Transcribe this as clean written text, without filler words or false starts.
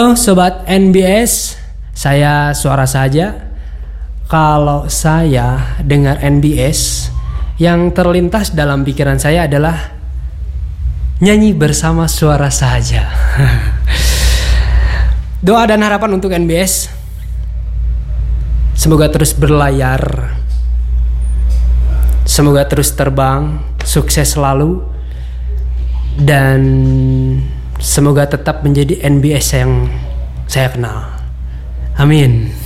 Halo Sobat NBS, saya Suara Saja. Kalau saya dengar NBS, yang terlintas dalam pikiran saya adalah nyanyi bersama Suara Saja. Doa dan harapan untuk NBS, semoga terus berlayar, semoga terus terbang, sukses selalu, dan semoga tetap menjadi NBS yang saya kenal. Amin.